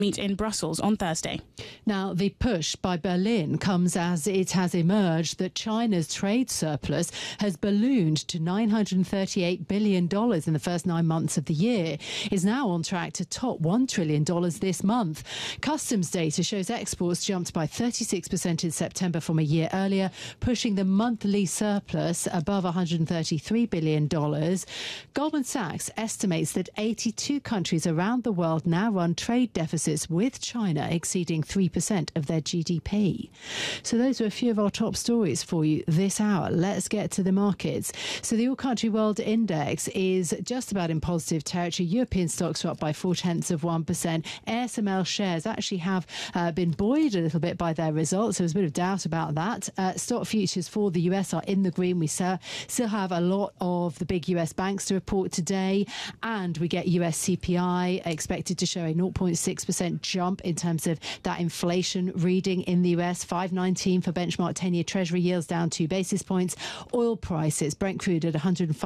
meet in Brussels on Thursday. Now, the push by Berlin comes as it has emerged that China's trade surplus has ballooned to $938 billion in the first 9 months of the year, is now on track to top $1 trillion this month. Customs data shows exports jumped by 36% in September from a year earlier, pushing the monthly surplus above $133 billion. Goldman Sachs estimates that 82 countries around the world now run trade deficits with China exceeding 3% of their GDP. So those are a few of our top stories for you this hour. Let's get to the markets. So the All Country World Index is just about in positive territory. European stocks are up by 0.4%. ASML shares actually have been buoyed a little bit by their results. There was a bit of doubt about that. Stock futures for the US are in the green. We still have a lot of the big US banks to report today, and we get US CPI expected to show a 0.6% jump in terms of that inflation reading in the US. 5.19 for benchmark 10-year Treasury yields, down 2 basis points. Oil prices, Brent crude at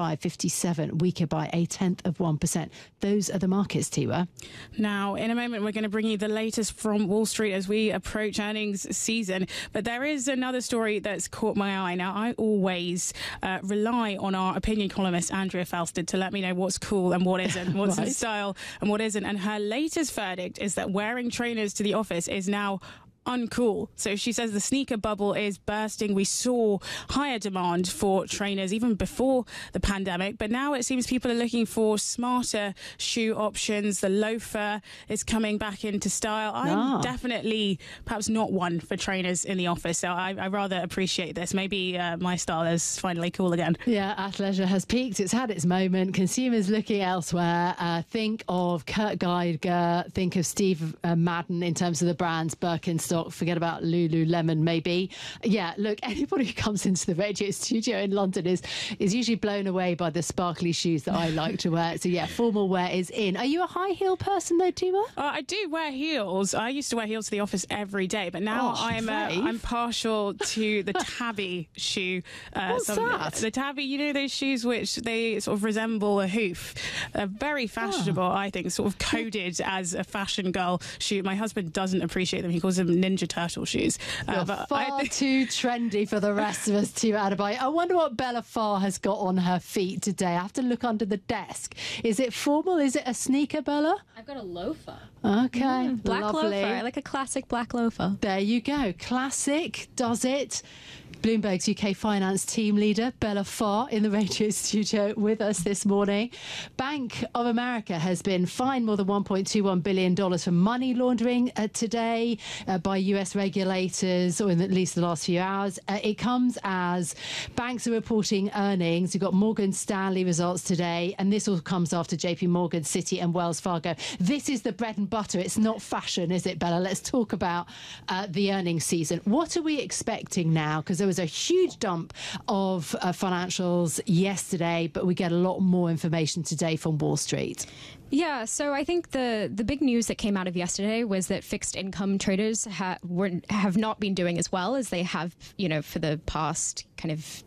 105.57, weaker by 0.1%. Those are the markets, Tiwa. Now, in a moment, we're going to bring you the latest from Wall Street as we approach earnings season. But there is another story that's caught my eye. Now, I always rely on our opinion columnist, Andrea Falstad, to let me know what's cool and what isn't, what's in style and what isn't. And her latest verdict is that wearing trainers to the office is now uncool. So she says the sneaker bubble is bursting. We saw higher demand for trainers even before the pandemic, but now it seems people are looking for smarter shoe options. The loafer is coming back into style. I'm definitely perhaps not one for trainers in the office, so I rather appreciate this. Maybe my style is finally cool again. Yeah, athleisure has peaked. It's had its moment. Consumers looking elsewhere. Think of Kurt Geiger, think of Steve Madden in terms of the brands, Birkenstock. Forget about Lululemon, maybe. Yeah, look, anybody who comes into the radio studio in London is usually blown away by the sparkly shoes that I like to wear. So yeah, formal wear is in. Are you a high heel person though, Tiwa? I do wear heels. I used to wear heels to the office every day, but now I'm partial to the tabby shoe. What's that? The tabby, you know, those shoes which they sort of resemble a hoof. Very fashionable, I think, sort of coded as a fashion girl shoe. My husband doesn't appreciate them. He calls them Ninja Turtle shoes. But far too trendy for the rest of us to add a bite. I wonder what Bella Farr has got on her feet today. I have to look under the desk. Is it formal? Is it a sneaker, Bella? I've got a loafer. Okay, black lovely. loafer. I like a classic black loafer. There you go. Classic does it. Bloomberg's UK finance team leader, Bella Farr, in the radio studio with us this morning. Bank of America has been fined more than $1.21 billion for money laundering today by US regulators, or in at least the last few hours. It comes as banks are reporting earnings. You've got Morgan Stanley results today, and this all comes after JP Morgan, Citi and Wells Fargo. This is the bread and butter. It's not fashion, is it, Bella? Let's talk about the earnings season. What are we expecting now? Because there was a huge dump of financials yesterday, but we get a lot more information today from Wall Street. Yeah, so I think the big news that came out of yesterday was that fixed income traders have not been doing as well as they have, for the past kind of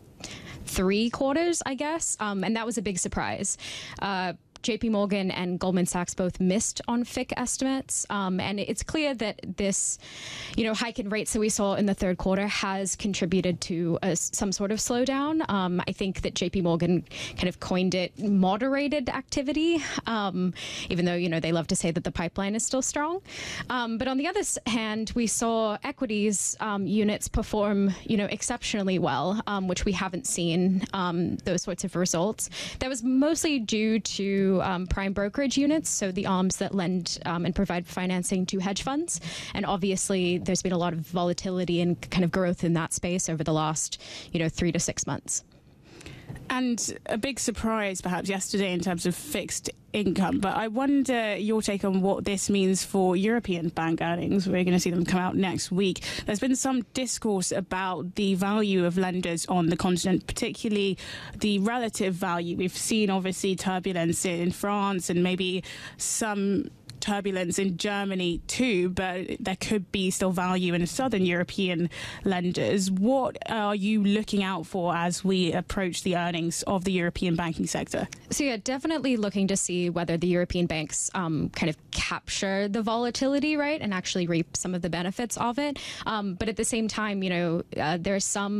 3 quarters, I guess. And that was a big surprise. JP Morgan and Goldman Sachs both missed on FIC estimates. And it's clear that this, hike in rates that we saw in the third quarter has contributed to some sort of slowdown. I think that JP Morgan kind of coined it moderated activity, even though, they love to say that the pipeline is still strong. But on the other hand, we saw equities units perform, exceptionally well, which we haven't seen those sorts of results. That was mostly due to prime brokerage units, so the arms that lend and provide financing to hedge funds. And obviously, there's been a lot of volatility and kind of growth in that space over the last, 3 to 6 months. And a big surprise, perhaps, yesterday in terms of fixed income. But I wonder your take on what this means for European bank earnings. We're going to see them come out next week. There's been some discourse about the value of lenders on the continent, particularly the relative value. We've seen, obviously, turbulence in France and maybe some turbulence in Germany too, but there could be still value in southern European lenders. What are you looking out for as we approach the earnings of the European banking sector? So yeah, definitely looking to see whether the European banks kind of capture the volatility, right, and actually reap some of the benefits of it. But at the same time, there's some